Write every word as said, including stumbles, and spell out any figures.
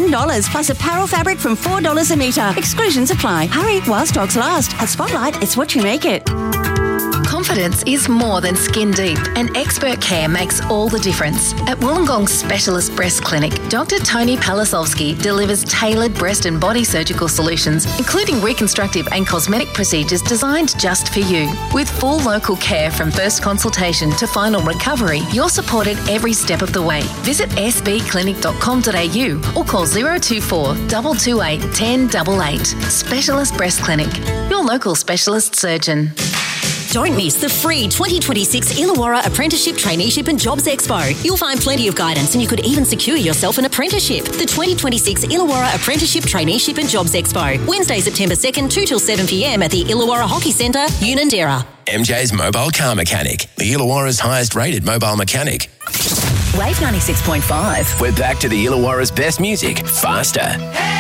ten dollars plus apparel fabric from four dollars a metre. Exclusions apply. Hurry while stocks last. At Spotlight, it's what you make it. Confidence is more than skin deep, and expert care makes all the difference. At Wollongong's Specialist Breast Clinic, Doctor Tony Palasovsky delivers tailored breast and body surgical solutions, including reconstructive and cosmetic procedures designed just for you. With full local care from first consultation to final recovery, you're supported every step of the way. Visit s b clinic dot com dot a u or call zero two four, two two eight, one zero eight eight. Specialist Breast Clinic, your local specialist surgeon. Don't miss the free twenty twenty-six Illawarra Apprenticeship, Traineeship and Jobs Expo. You'll find plenty of guidance and you could even secure yourself an apprenticeship. The twenty twenty-six Illawarra Apprenticeship, Traineeship and Jobs Expo. Wednesday, September second, two till seven p m at the Illawarra Hockey Centre, Unanderra. M J's Mobile Car Mechanic, the Illawarra's highest rated mobile mechanic. Wave ninety-six point five. We're back to the Illawarra's best music, faster. Hey!